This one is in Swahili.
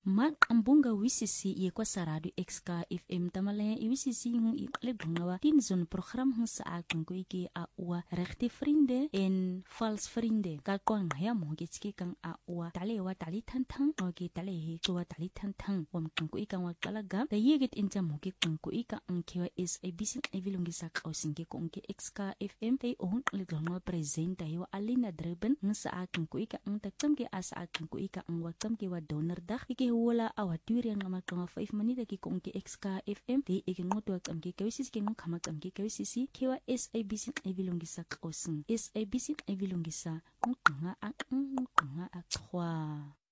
mak ambunga wisisi ye kwa saradu XK FM tamale wisisi hung le bungawa tin zon program hung sa akang ko iki a uwa rechte vriende en vals vriende ka kwang ya mo getski kang a uwa talewa tali thantang o ke tale he to tali thantang wam kang ko ikang wa talaga da yeget inja mo ke kang ko ika ang kewa is a bisin evilungi sa kausin ke kong ke XK FM te on le bungawa presenta yo alina dreben hung sa akang ko ika ang takam ke asa akang ko ika ang wakam ke wa donor dak ike wala awaturian nga mga 5 manita ki kong ki XK FM di ike ngotwag am ki kawisis ki ngong kamak am ki kawisisi kewa SABC evilungi sa kausin SABC evilungi sa ngong nga ang ngong nga akwa